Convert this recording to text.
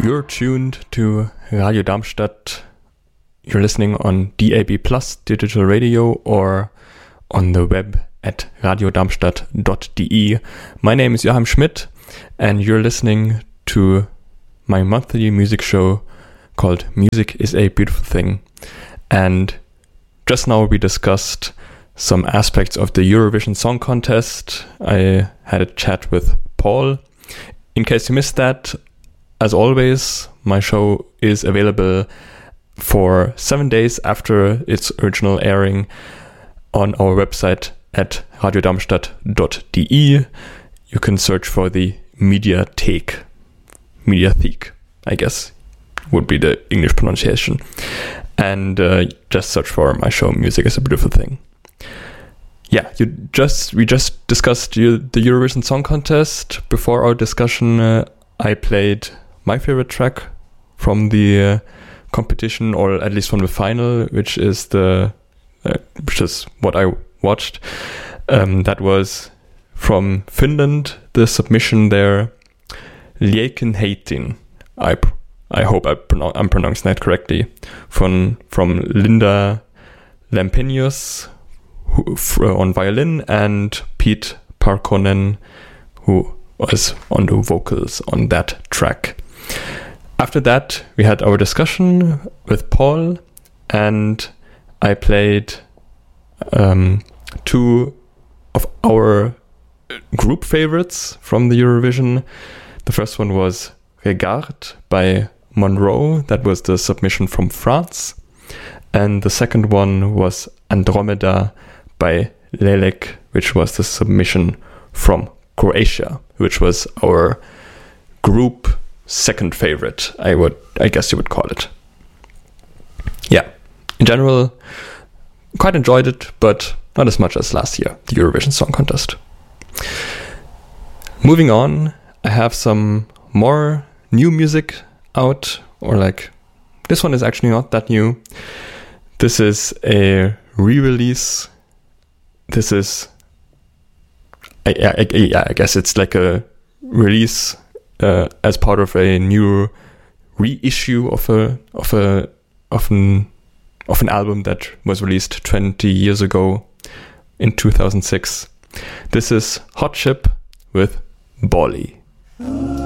You're tuned to Radio Darmstadt. You're listening on DAB+ digital radio or on the web at radiodarmstadt.de. My name is Joachim Schmidt and you're listening to my monthly music show called Music is a Beautiful Thing. And just now we discussed some aspects of the Eurovision Song Contest. I had a chat with Paul. In case you missed that, as always, my show is available for 7 days after its original airing on our website at radiodarmstadt.de. You can search for the Mediathek, I guess would be the English pronunciation. And just search for my show, Music is a Beautiful Thing. Yeah, we just discussed the Eurovision Song Contest. Before our discussion, I played my favorite track from the competition, or at least from the final, which is what I watched. That was from Finland, the submission there, Lieken Heitin. I hope I'm pronouncing that correctly. From Linda Lampenius on violin and Pete Parkkonen, who was on the vocals on that track. After that, we had our discussion with Paul, and I played two of our group favorites from the Eurovision. The first one was Regarde by Monroe. That was the submission from France. And the second one was Andromeda by Lelek, which was the submission from Croatia, which was our group second favorite, I guess you would call it. Yeah, in general, quite enjoyed it, but not as much as last year, the Eurovision Song Contest. Moving on, I have some more new music out, or this one is actually not that new. This is a re-release. This is, I guess it's like a release as part of a new reissue of an album that was released 20 years ago in 2006. This is Hot Chip with Bolly.